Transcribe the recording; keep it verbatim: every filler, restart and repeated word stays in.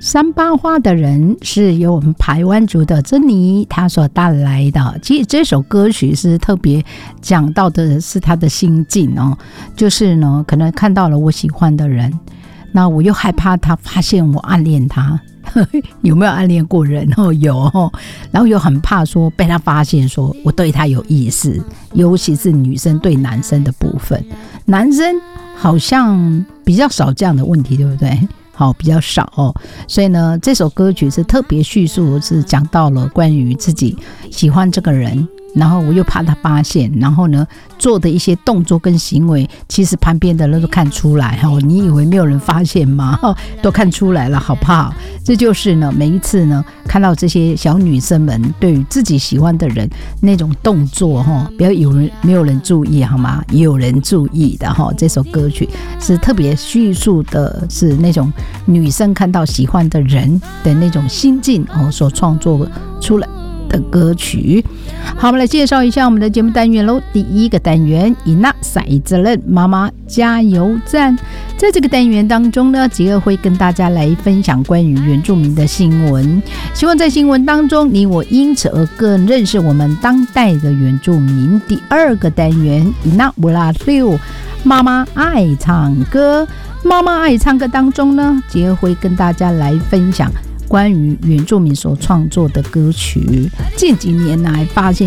三八花的人是由我们排湾族的珍妮她所带来的。其实这首歌曲是特别讲到的是她的心境哦，就是呢可能看到了我喜欢的人，那我又害怕他发现我暗恋他有没有暗恋过人哦？有哦，然后又很怕说被他发现说我对他有意思，尤其是女生对男生的部分，男生好像比较少这样的问题，对不对？好，比较少哦，所以呢，这首歌曲是特别叙述，是讲到了关于自己喜欢这个人，然后我又怕他发现，然后呢，做的一些动作跟行为，其实旁边的人都看出来哦。你以为没有人发现吗？哦，都看出来了，好不好？这就是呢，每一次呢，看到这些小女生们对于自己喜欢的人那种动作哈，不要有人没有人注意好吗？也有人注意的哈。这首歌曲是特别叙述的是那种女生看到喜欢的人的那种心境哦，所创作出来的歌曲。好，我们来介绍一下我们的节目单元喽。第一个单元，以那赛责任妈妈加油站。在这个单元当中呢，杰儿会跟大家来分享关于原住民的新闻，希望在新闻当中你我因此而更认识我们当代的原住民。第二个单元，以那布拉六妈妈爱唱歌。妈妈爱唱歌当中呢，杰儿会跟大家来分享关于原住民所创作的歌曲。近几年来发现